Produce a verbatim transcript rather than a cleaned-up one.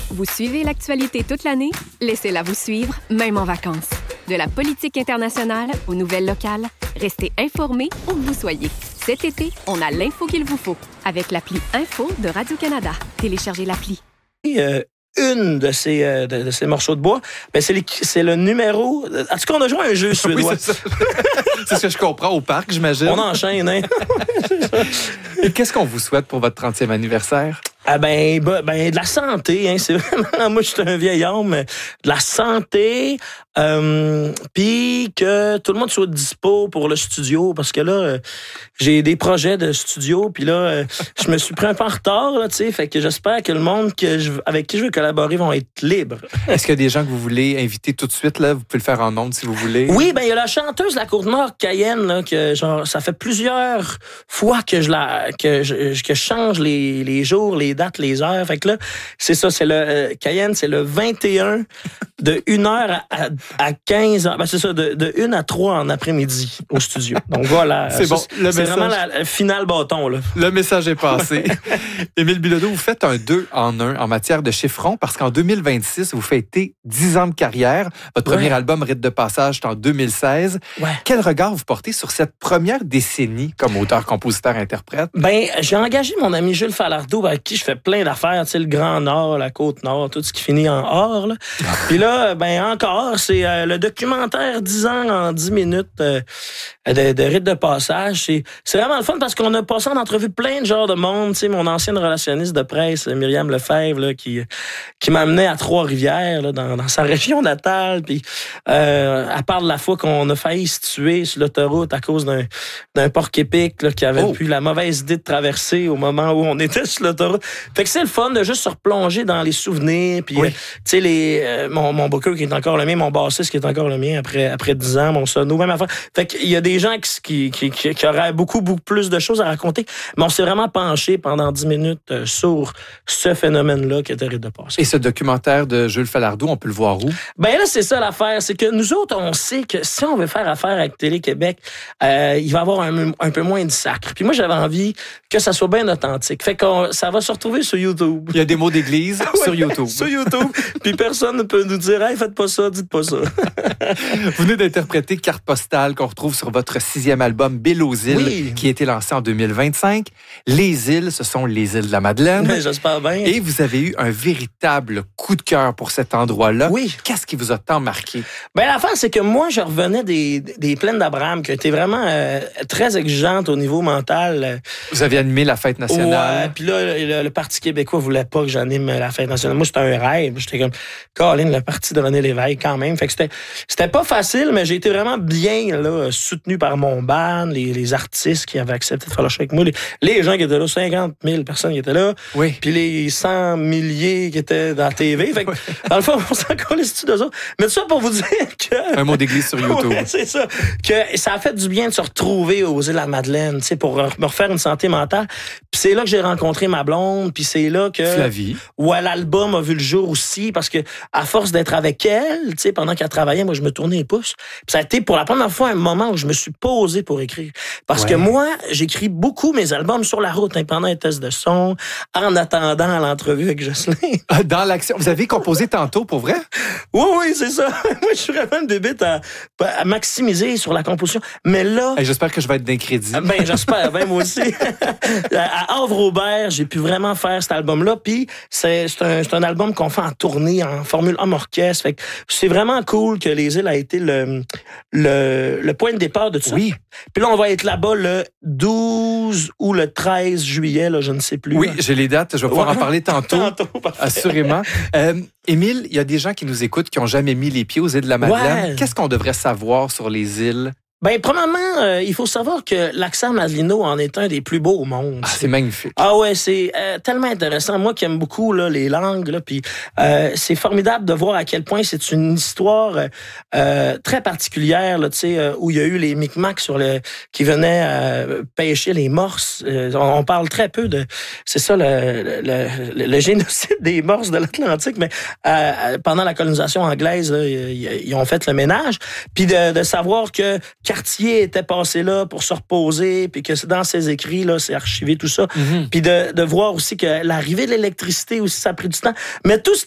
Vous suivez l'actualité toute l'année? Laissez-la vous suivre, même en vacances. De la politique internationale aux nouvelles locales, restez informés où que vous soyez. Cet été, on a l'info qu'il vous faut avec l'appli Info de Radio-Canada. Téléchargez l'appli. Euh, une de ces, euh, de, de ces morceaux de bois, ben c'est, les, c'est le numéro... En tout cas, on a joué à un jeu suédois. Oui, c'est, ça. C'est ce que je comprends au parc, j'imagine. On enchaîne, hein? Et qu'est-ce qu'on vous souhaite pour votre trentième anniversaire? Ah ben, ben, ben, de la santé, hein, c'est vraiment, moi je suis un vieil homme, mais de la santé, euh, puis que tout le monde soit dispo pour le studio, parce que là, euh, j'ai des projets de studio, puis là, euh, je me suis pris un peu en retard, là, tu sais, fait que j'espère que le monde que je, avec qui je veux collaborer vont être libres. Est-ce qu'il y a des gens que vous voulez inviter tout de suite, là? Vous pouvez le faire en ondes si vous voulez. Oui, ben il y a la chanteuse de la Côte-Nord, Cayenne, là, que genre, ça fait plusieurs fois que je la, que je, que je change les, les jours, les dates, les heures. Fait que là, c'est ça, c'est le euh, Cayenne, c'est le vingt et un de une heure à, à, à quinze heures. Ben, c'est ça, de, de une à trois en après-midi au studio. Donc voilà. C'est ça, bon. C'est, le c'est message... vraiment la, la finale bâton, là. Le message est passé. Émile Bilodeau, vous faites un deux en un en matière de chiffrons parce qu'en deux mille vingt-six, vous fêtez dix ans de carrière. Votre ouais. premier album, Rite de passage, est en deux mille seize. Ouais. Quel regard vous portez sur cette première décennie comme auteur, compositeur, interprète? Ben, j'ai engagé mon ami Jules Falardeau avec qui je fais plein d'affaires, tu sais, le Grand Nord, la Côte-Nord, tout ce qui finit en or, là. Puis là, ben encore, c'est euh, le documentaire dix ans en dix minutes euh, de, de Rite de passage. C'est, c'est vraiment le fun parce qu'on a passé en entrevue plein de genres de monde, tu sais, mon ancienne relationniste de presse, Myriam Lefebvre, là, qui, qui m'amenait à Trois-Rivières, là, dans, dans sa région natale, puis euh, à part de la fois qu'on a failli se tuer sur l'autoroute à cause d'un, d'un porc-épic, là, qui avait oh. eu la mauvaise idée de traverser au moment où on était sur l'autoroute. Fait que c'est le fun de juste se replonger dans les souvenirs, puis oui. euh, tu sais, les, euh, mon, mon booker qui est encore le mien, mon bassiste qui est encore le mien après, après dix ans, mon sono, même affaire. Fait qu'il y a des gens qui, qui, qui, qui auraient beaucoup, beaucoup plus de choses à raconter, mais on s'est vraiment penché pendant dix minutes euh, sur ce phénomène-là qui était Rite de passage. Et ce documentaire de Jules Falardeau, on peut le voir où? Ben là, c'est ça l'affaire, c'est que nous autres, on sait que si on veut faire affaire avec Télé-Québec, euh, il va y avoir un, un peu moins de sacre. Puis moi, j'avais envie que ça soit bien authentique. Fait que ça va se retrouver sur YouTube. Il y a des mots d'église ah ouais, sur YouTube. Sur YouTube. Puis personne ne peut nous dire « Hey, faites pas ça, dites pas ça. » Vous venez d'interpréter Carte postale qu'on retrouve sur votre sixième album Bille aux îles, oui. qui a été lancé en deux mille vingt-cinq. Les îles, ce sont les îles de la Madeleine. Mais j'espère bien. Et vous avez eu un véritable coup de cœur pour cet endroit-là. Oui. Qu'est-ce qui vous a tant marqué? Ben l'affaire, c'est que moi, je revenais des, des plaines d'Abraham qui étaient vraiment euh, très exigeantes au niveau mental. Vous avez animé la fête nationale. Ouais, puis là, le, le Parti québécois voulait pas que j'anime la fête nationale. Moi, c'était un rêve. J'étais comme, Colin, le parti de René Lévesque quand même. Fait que c'était, c'était pas facile, mais j'ai été vraiment bien là, soutenu par mon band, les, les artistes qui avaient accepté de faire le show avec moi, les, les gens qui étaient là, cinquante mille personnes qui étaient là, oui. puis les cent milliers qui étaient dans la T V. Fait que, dans le fond, on s'en connaissait d'eux autres. Mais tout ça pour vous dire que... Un mot d'église sur YouTube. Ouais, c'est ça. Que ça a fait du bien de se retrouver aux îles de la Madeleine, tu sais, pour me refaire une santé mentale. Puis c'est là que j'ai rencontré ma blonde, puis c'est là que... Flavie. Ouais, l'album a vu le jour aussi, parce que à force d'être avec elle, tu sais, pendant qu'elle travaillait, moi, je me tournais les pouces. Puis ça a été pour la première fois un moment où je me suis posé pour écrire. Parce ouais. que moi, j'écris beaucoup mes albums sur la route, hein, pendant les tests de son, en attendant l'entrevue avec Jocelyn. Dans l'action. Vous avez composé tantôt, pour vrai? Oui, oui, c'est ça. Moi, je suis vraiment une bébête à, à maximiser sur la composition. Mais là... Hey, j'espère que je vais être d'un crédit. Ben, j'espère, ben, moi aussi. À Havre-Aubert, j'ai pu vraiment faire cet album-là. Puis, c'est, c'est, un, c'est un album qu'on fait en tournée, en formule homme orchestre. Fait que c'est vraiment cool que Les Îles a été le, le, le point de départ de tout ça. Oui. Puis là, on va être là-bas le douze ou le treize juillet, là, je ne sais plus. Oui, là. j'ai les dates. Je vais pouvoir ouais. en parler tantôt. Tantôt, parfait. Assurément. Euh, Émile, il y a des gens qui nous écoutent qui n'ont jamais mis les pieds aux îles de la Madeleine. Ouais. Qu'est-ce qu'on devrait savoir sur les îles? Ben, premièrement, euh, il faut savoir que l'accent Madelino en est un des plus beaux au monde. Ah, c'est magnifique. Ah ouais, c'est euh, tellement intéressant. Moi qui aime beaucoup là, les langues, là, puis euh, c'est formidable de voir à quel point c'est une histoire euh, très particulière, là, tu sais, euh, où il y a eu les Micmacs sur le qui venaient euh, pêcher les morses. Euh, on, on parle très peu de, c'est ça le, le, le, le génocide des morses de l'Atlantique, mais euh, pendant la colonisation anglaise, là, ils, ils ont fait le ménage, puis de, de savoir que Cartier était passé là pour se reposer, puis que dans ses écrits, là, c'est archivé tout ça. Mm-hmm. Puis de, de voir aussi que l'arrivée de l'électricité aussi, ça a pris du temps. Mais tout ce